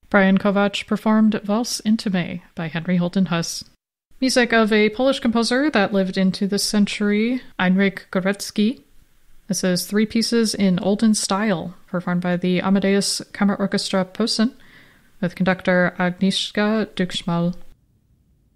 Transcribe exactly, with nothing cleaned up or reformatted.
Brian Kovac performed Valse Intime by Henry Holden Huss. Music of a Polish composer that lived into this century, Heinrich Górecki. This is three pieces in Olden style, performed by the Amadeus Kammerorchestra Posen, with conductor Agnieszka Dukszmal.